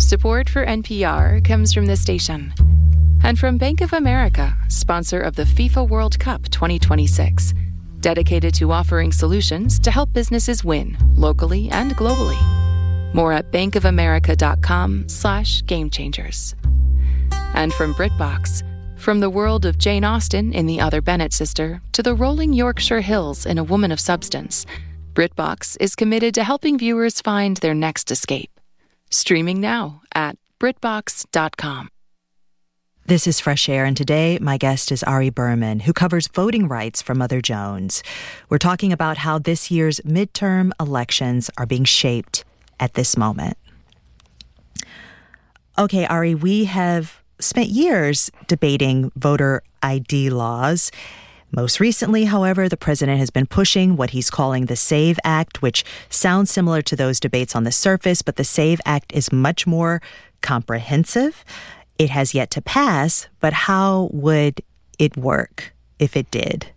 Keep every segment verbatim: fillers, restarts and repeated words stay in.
Support for N P R comes from this station and from Bank of America, sponsor of the FIFA World Cup twenty twenty-six, dedicated to offering solutions to help businesses win locally and globally. More at bankofamerica.com slash game changers. And from BritBox, from the world of Jane Austen in The Other Bennet Sister to the rolling Yorkshire Hills in A Woman of Substance, BritBox is committed to helping viewers find their next escape. Streaming now at britbox dot com. This is Fresh Air, and today my guest is Ari Berman, who covers voting rights for Mother Jones. We're talking about how this year's midterm elections are being shaped at this moment. Okay, Ari, we have spent years debating voter I D laws. Most recently, however, the president has been pushing what he's calling the SAVE Act, which sounds similar to those debates on the surface, but the SAVE Act is much more comprehensive. It has yet to pass, but how would it work if it did?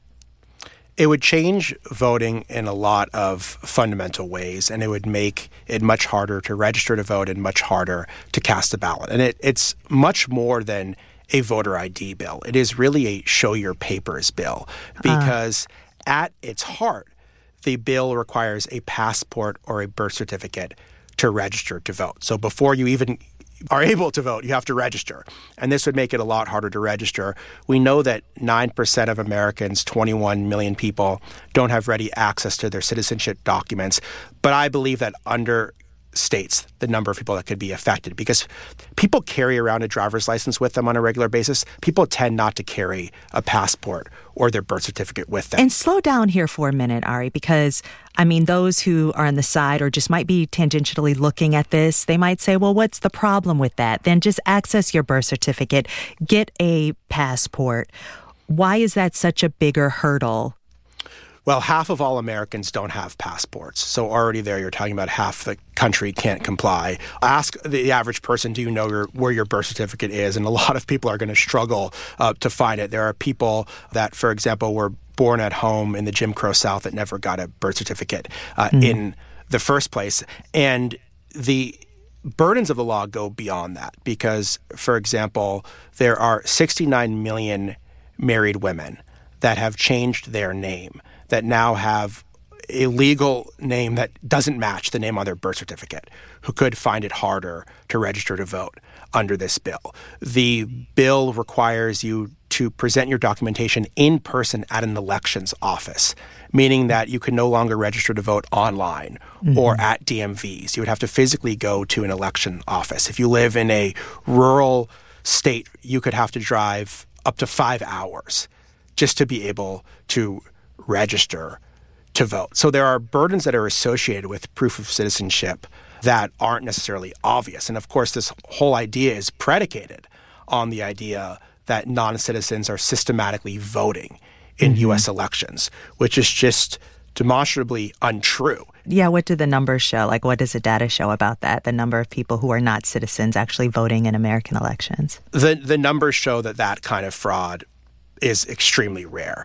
It would change voting in a lot of fundamental ways, and it would make it much harder to register to vote and much harder to cast a ballot. And it, it's much more than a voter I D bill. It is really a show your papers bill because uh. at its heart, the bill requires a passport or a birth certificate to register to vote. So before you even are able to vote, you have to register. And this would make it a lot harder to register. We know that nine percent of Americans, twenty-one million people, don't have ready access to their citizenship documents. But I believe that understates the number of people that could be affected because people carry around a driver's license with them on a regular basis. People tend not to carry a passport or their birth certificate with them. And slow down here for a minute, Ari, because, I mean, those who are on the side or just might be tangentially looking at this, they might say, well, what's the problem with that? Then just access your birth certificate, get a passport. Why is that such a bigger hurdle? Well, half of all Americans don't have passports. So already there, you're talking about half the country can't comply. Ask the average person, do you know your, where your birth certificate is? And a lot of people are going to struggle uh, to find it. There are people that, for example, were born at home in the Jim Crow South that never got a birth certificate uh, mm. in the first place. And the burdens of the law go beyond that because, for example, there are sixty-nine million married women that have changed their name, that now have a legal name that doesn't match the name on their birth certificate, who could find it harder to register to vote under this bill. The bill requires you to present your documentation in person at an elections office, meaning that you can no longer register to vote online mm-hmm. or at D M Vs. You would have to physically go to an election office. If you live in a rural state, you could have to drive up to five hours just to be able to register to vote. So there are burdens that are associated with proof of citizenship that aren't necessarily obvious. And of course, this whole idea is predicated on the idea that non-citizens are systematically voting in mm-hmm. U S elections, which is just demonstrably untrue. Yeah, what do the numbers show? Like, what does the data show about that? The number of people who are not citizens actually voting in American elections? The the numbers show that that kind of fraud is extremely rare.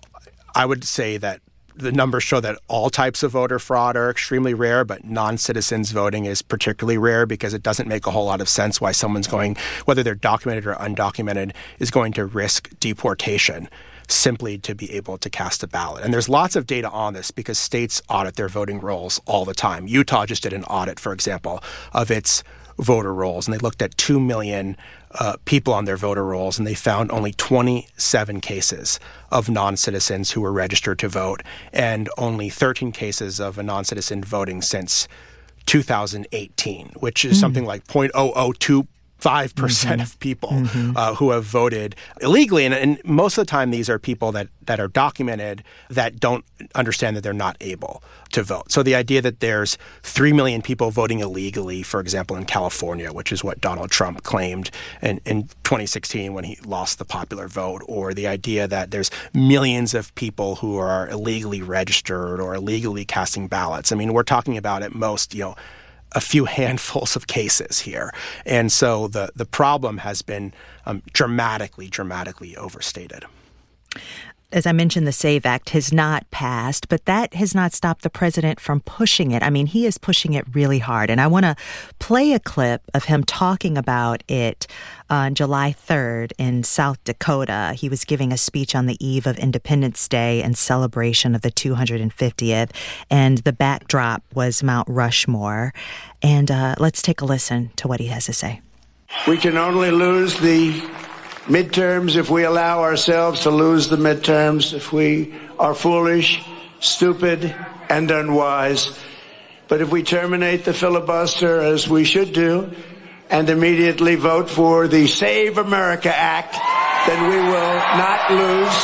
I would say that the numbers show that all types of voter fraud are extremely rare, but non-citizens voting is particularly rare because it doesn't make a whole lot of sense why someone's going, whether they're documented or undocumented, is going to risk deportation simply to be able to cast a ballot. And there's lots of data on this because states audit their voting rolls all the time. Utah just did an audit, for example, of its voter rolls, and they looked at two million uh, people on their voter rolls, and they found only twenty-seven cases of non-citizens who were registered to vote, and only thirteen cases of a non-citizen voting since two thousand eighteen, which is mm. something like zero point zero zero two five percent mm-hmm. of people mm-hmm. uh, who have voted illegally. And, and most of the time, these are people that, that are documented that don't understand that they're not able to vote. So the idea that there's three million people voting illegally, for example, in California, which is what Donald Trump claimed in, in twenty sixteen when he lost the popular vote, or the idea that there's millions of people who are illegally registered or illegally casting ballots. I mean, we're talking about at most, you know, a few handfuls of cases here. And so the, the problem has been um, dramatically, dramatically overstated. as I mentioned, the SAVE Act has not passed, but that has not stopped the president from pushing it. I mean, he is pushing it really hard. And I want to play a clip of him talking about it on July third in South Dakota. He was giving a speech on the eve of Independence Day in celebration of the two hundred fiftieth, and the backdrop was Mount Rushmore. And uh, let's take a listen to what he has to say. We can only lose the midterms if we allow ourselves to lose the midterms, if we are foolish, stupid, and unwise. But if we terminate the filibuster, as we should do, and immediately vote for the Save America Act, then we will not lose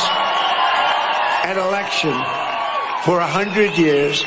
an election for a hundred years.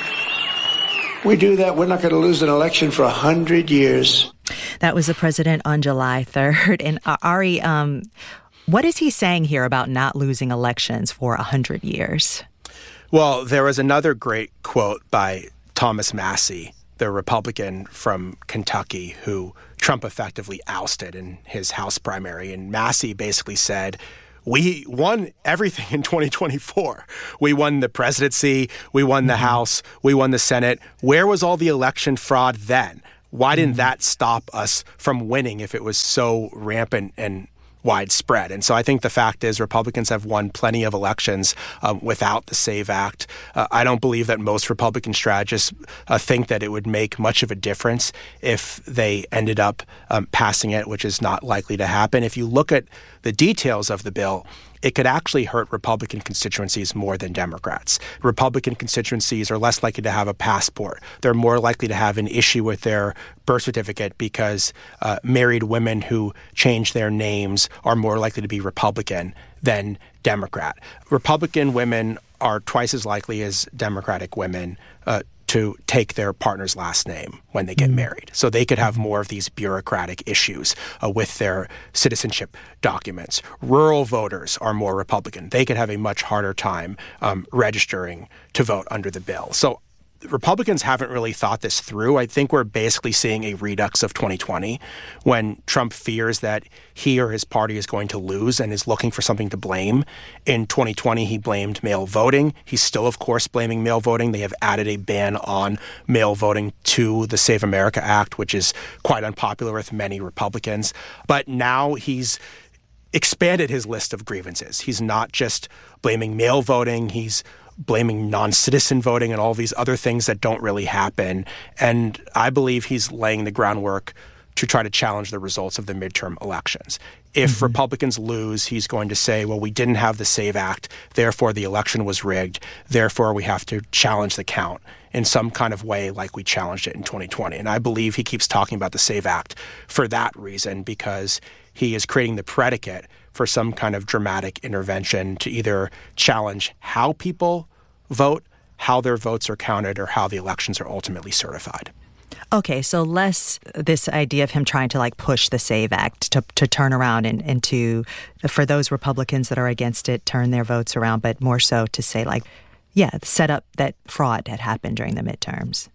We do that, we're not going to lose an election for a hundred years. That was the president on July third. And uh, Ari, um, what is he saying here about not losing elections for a hundred years? Well, there was another great quote by Thomas Massie, the Republican from Kentucky, who Trump effectively ousted in his House primary. And Massie basically said, we won everything in twenty twenty-four. We won the presidency. We won the mm-hmm. House. We won the Senate. Where was all the election fraud then? Why didn't mm-hmm. that stop us from winning if it was so rampant and widespread? And so I think the fact is Republicans have won plenty of elections uh, without the SAVE Act. Uh, I don't believe that most Republican strategists uh, think that it would make much of a difference if they ended up um, passing it, which is not likely to happen. If you look at the details of the bill, it could actually hurt Republican constituencies more than Democrats. Republican constituencies are less likely to have a passport. They're more likely to have an issue with their birth certificate because uh, married women who change their names are more likely to be Republican than Democrat. Republican women are twice as likely as Democratic women uh, to take their partner's last name when they get mm. married. So they could have more of these bureaucratic issues uh, with their citizenship documents. Rural voters are more Republican. They could have a much harder time um, registering to vote under the bill. So Republicans haven't really thought this through. I think we're basically seeing a redux of twenty twenty when Trump fears that he or his party is going to lose and is looking for something to blame. In twenty twenty, he blamed mail voting. He's still, of course, blaming mail voting. They have added a ban on mail voting to the Save America Act, which is quite unpopular with many Republicans. But now he's expanded his list of grievances. He's not just blaming mail voting. He's blaming non-citizen voting and all these other things that don't really happen. And I believe he's laying the groundwork to try to challenge the results of the midterm elections. If mm-hmm. Republicans lose, he's going to say, well, we didn't have the SAVE Act, therefore the election was rigged, therefore we have to challenge the count in some kind of way like we challenged it in twenty twenty. And I believe he keeps talking about the SAVE Act for that reason, because he is creating the predicate for some kind of dramatic intervention to either challenge how people vote, how their votes are counted, or how the elections are ultimately certified. Okay, so less this idea of him trying to like push the SAVE Act to to turn around and, and to, for those Republicans that are against it, turn their votes around, but more so to say like, yeah, set up that fraud had happened during the midterms.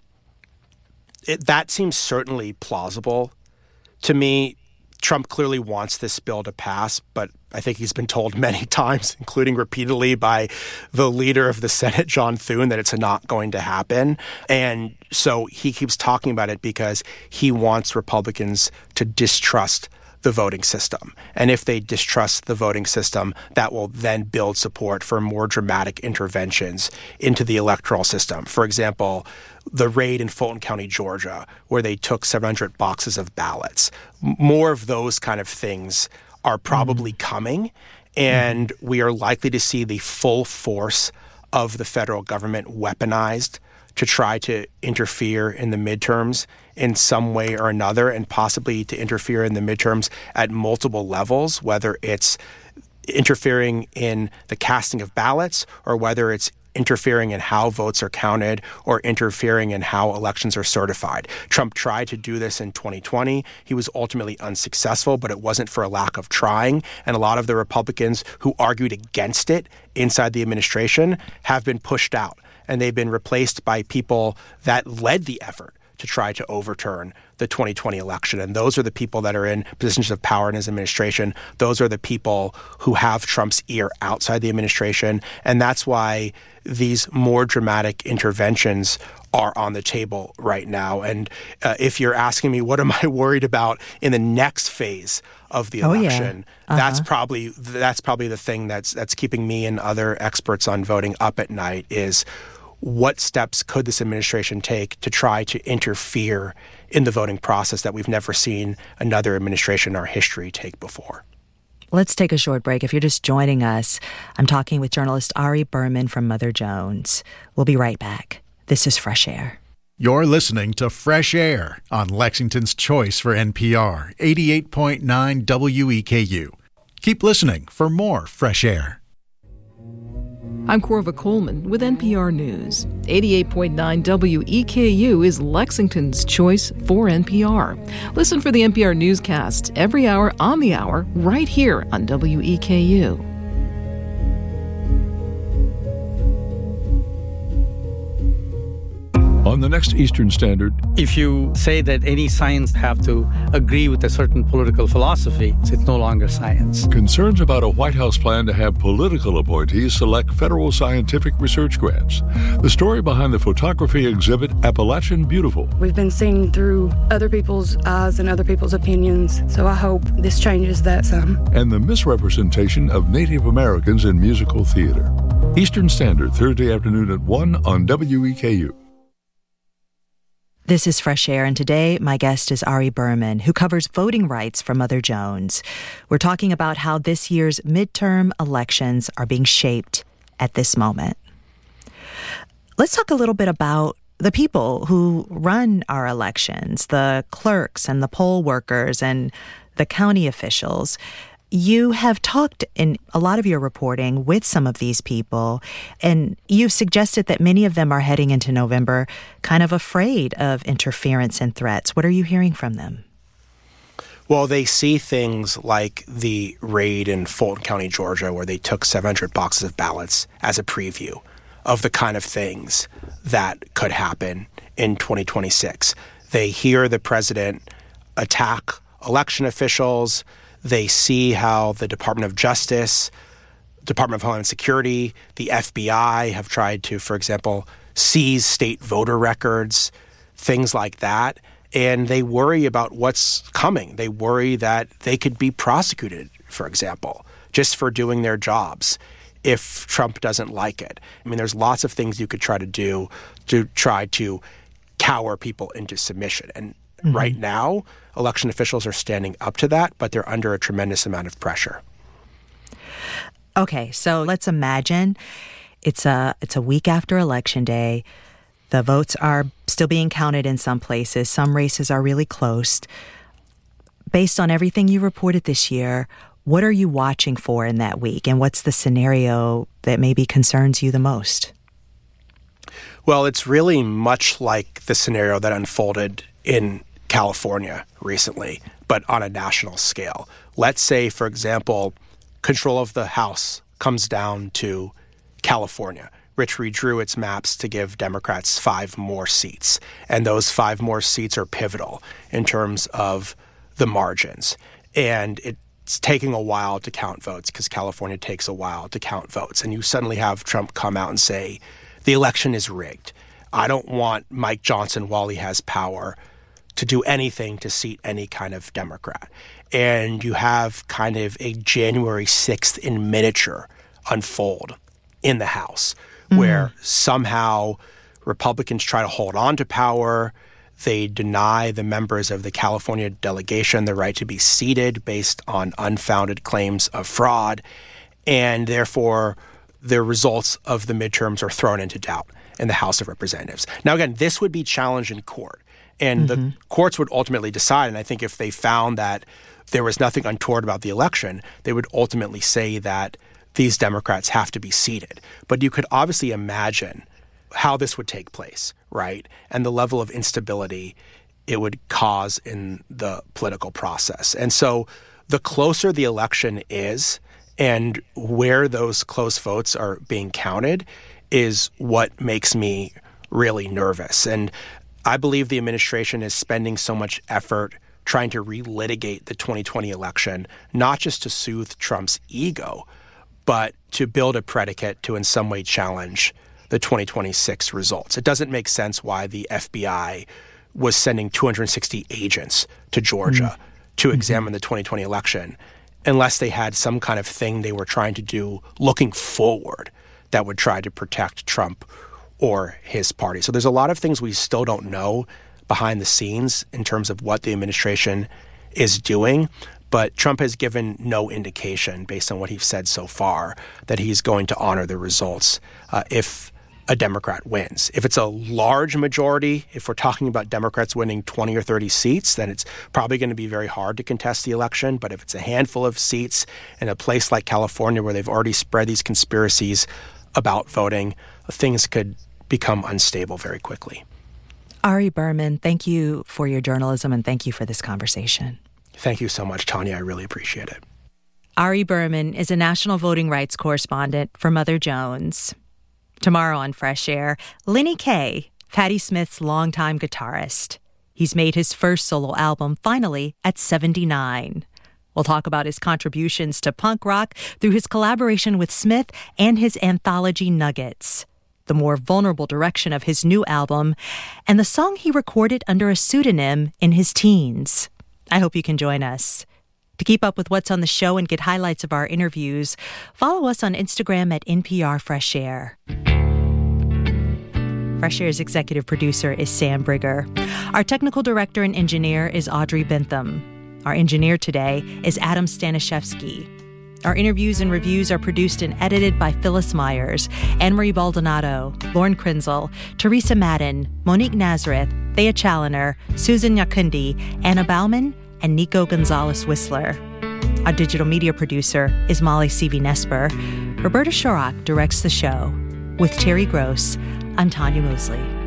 It, that seems certainly plausible to me. Trump clearly wants this bill to pass, but I think he's been told many times, including repeatedly by the leader of the Senate, John Thune, that it's not going to happen. And so he keeps talking about it because he wants Republicans to distrust the voting system. And if they distrust the voting system, that will then build support for more dramatic interventions into the electoral system. For example, the raid in Fulton County, Georgia, where they took seven hundred boxes of ballots. More of those kind of things are probably mm. coming, and mm. we are likely to see the full force of the federal government weaponized to try to interfere in the midterms in some way or another, and possibly to interfere in the midterms at multiple levels, whether it's interfering in the casting of ballots or whether it's interfering in how votes are counted or interfering in how elections are certified. Trump tried to do this in twenty twenty. He was ultimately unsuccessful, but it wasn't for a lack of trying. And a lot of the Republicans who argued against it inside the administration have been pushed out, and they've been replaced by people that led the effort to try to overturn the twenty twenty election. And those are the people that are in positions of power in his administration. Those are the people who have Trump's ear outside the administration. And that's why these more dramatic interventions are on the table right now. And uh, if you're asking me, what am I worried about in the next phase of the election, oh, yeah. uh-huh. that's probably that's probably the thing that's that's keeping me and other experts on voting up at night is what steps could this administration take to try to interfere in the voting process that we've never seen another administration in our history take before. Let's take a short break. If you're just joining us, I'm talking with journalist Ari Berman from Mother Jones. We'll be right back. This is Fresh Air. You're listening to Fresh Air on Lexington's Choice for N P R, eighty-eight point nine W E K U. Keep listening for more Fresh Air. I'm Corva Coleman with N P R News. eighty-eight point nine W E K U is Lexington's Choice for N P R. Listen for the N P R newscast every hour on the hour right here on W E K U. On the next Eastern Standard, if you say that any science have to agree with a certain political philosophy, it's no longer science. Concerns about a White House plan to have political appointees select federal scientific research grants. The story behind the photography exhibit Appalachian Beautiful. We've been seeing through other people's eyes and other people's opinions, so I hope this changes that some. And the misrepresentation of Native Americans in musical theater. Eastern Standard, Thursday afternoon at one on W E K U. This is Fresh Air, and today my guest is Ari Berman, who covers voting rights for Mother Jones. We're talking about how this year's midterm elections are being shaped at this moment. Let's talk a little bit about the people who run our elections, the clerks and the poll workers and the county officials. You have talked in a lot of your reporting with some of these people, and you've suggested that many of them are heading into November kind of afraid of interference and threats. What are you hearing from them? Well, they see things like the raid in Fulton County, Georgia, where they took seven hundred boxes of ballots as a preview of the kind of things that could happen in twenty twenty-six. They hear the president attack election officials. They see how the Department of Justice, Department of Homeland Security, the F B I have tried to, for example, seize state voter records, things like that. And they worry about what's coming. They worry that they could be prosecuted, for example, just for doing their jobs if Trump doesn't like it. I mean, there's lots of things you could try to do to try to cower people into submission. And mm-hmm. right now, election officials are standing up to that, but they're under a tremendous amount of pressure. Okay, so let's imagine it's a it's a week after Election Day. The votes are still being counted in some places. Some races are really close. Based on everything you reported this year, what are you watching for in that week, and what's the scenario that maybe concerns you the most? Well, it's really much like the scenario that unfolded in California recently, but on a national scale. Let's say, for example, control of the House comes down to California, which redrew its maps to give Democrats five more seats. And those five more seats are pivotal in terms of the margins. And it's taking a while to count votes because California takes a while to count votes. And you suddenly have Trump come out and say, the election is rigged. I don't want Mike Johnson, while he has power, to do anything to seat any kind of Democrat. And you have kind of a January sixth in miniature unfold in the House, mm-hmm. where somehow Republicans try to hold on to power. They deny the members of the California delegation the right to be seated based on unfounded claims of fraud. And therefore, the results of the midterms are thrown into doubt in the House of Representatives. Now, again, this would be challenged in court. And mm-hmm. the courts would ultimately decide, and I think if they found that there was nothing untoward about the election, they would ultimately say that these Democrats have to be seated. But you could obviously imagine how this would take place, right? And the level of instability it would cause in the political process. And so the closer the election is and where those close votes are being counted is what makes me really nervous. And I believe the administration is spending so much effort trying to relitigate the twenty twenty election, not just to soothe Trump's ego, but to build a predicate to in some way challenge the twenty twenty-six results. It doesn't make sense why the F B I was sending two hundred sixty agents to Georgia mm-hmm. to examine the twenty twenty election unless they had some kind of thing they were trying to do looking forward that would try to protect Trump or his party. So there's a lot of things we still don't know behind the scenes in terms of what the administration is doing. But Trump has given no indication, based on what he's said so far, that he's going to honor the results uh, if a Democrat wins. If it's a large majority, if we're talking about Democrats winning twenty or thirty seats, then it's probably going to be very hard to contest the election. But if it's a handful of seats in a place like California where they've already spread these conspiracies about voting, things could become unstable very quickly. Ari Berman, thank you for your journalism and thank you for this conversation. Thank you so much, Tanya. I really appreciate it. Ari Berman is a national voting rights correspondent for Mother Jones. Tomorrow on Fresh Air, Lenny Kaye, Patti Smith's longtime guitarist. He's made his first solo album, finally, at seventy-nine. We'll talk about his contributions to punk rock through his collaboration with Smith and his anthology Nuggets, the more vulnerable direction of his new album, and the song he recorded under a pseudonym in his teens. I hope you can join us. To keep up with what's on the show and get highlights of our interviews, follow us on Instagram at N P R Fresh Air. Fresh Air's executive producer is Sam Brigger. Our technical director and engineer is Audrey Bentham. Our engineer today is Adam Staniszewski. Our interviews and reviews are produced and edited by Phyllis Myers, Anne-Marie Baldonado, Lauren Krenzel, Teresa Madden, Monique Nazareth, Thea Challoner, Susan Nyakundi, Anna Bauman, and Nico Gonzalez-Whistler. Our digital media producer is Molly Seavey-Nesper. Roberta Shorrock directs the show. With Terry Gross, I'm Tanya Mosley.